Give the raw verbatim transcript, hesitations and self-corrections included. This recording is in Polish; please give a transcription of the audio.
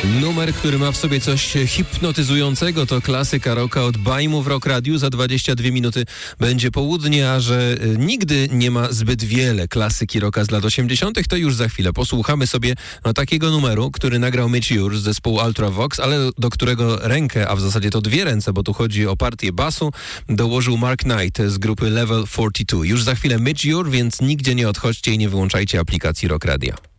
Numer, który ma w sobie coś hipnotyzującego, to klasyka rocka od Bajmu w Rock Radiu. Za dwadzieścia dwie minuty będzie południe, a że nigdy nie ma zbyt wiele klasyki rocka z lat osiemdziesiątych, to już za chwilę posłuchamy sobie no, takiego numeru, który nagrał Mitch Ure z zespołu Ultravox, ale do którego rękę, a w zasadzie to dwie ręce, bo tu chodzi o partię basu, dołożył Mark Knight z grupy Level czterdzieści dwa. Już za chwilę Mitch Ure, więc nigdzie nie odchodźcie i nie wyłączajcie aplikacji Rock Radia.